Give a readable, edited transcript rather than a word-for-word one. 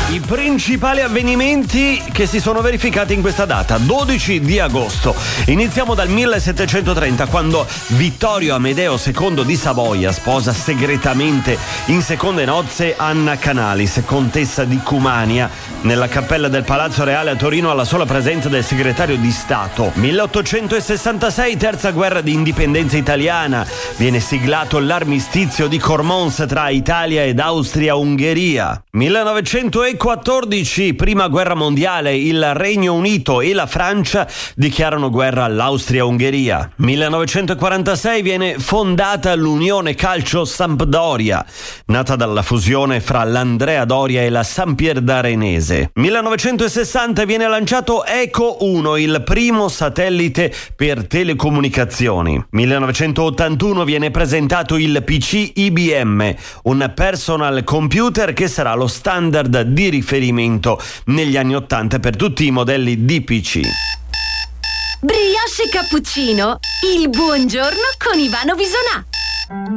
I principali avvenimenti che si sono verificati in questa data, 12 di agosto. Iniziamo dal 1730, quando Vittorio Amedeo II di Savoia sposa segretamente in seconde nozze Anna Canalis, contessa di Cumania, nella cappella del Palazzo Reale a Torino, alla sola presenza del segretario di Stato. 1866, terza guerra di indipendenza italiana. Viene siglato l'armistizio di Cormons tra Italia ed Austria-Ungheria. 1914, prima guerra mondiale, il Regno Unito e la Francia dichiarano guerra all'Austria-Ungheria. 1946 viene fondata l'Unione Calcio Sampdoria, nata dalla fusione fra l'Andrea Doria e la Sampierdarenese. 1960 viene lanciato Eco 1, il primo satellite per telecomunicazioni. 1981 viene presentato il PC IBM, un personal computer che sarà lo standard di riferimento negli anni 80 per tutti i modelli di PC. Brioche cappuccino, il buongiorno con Ivano Bisonà.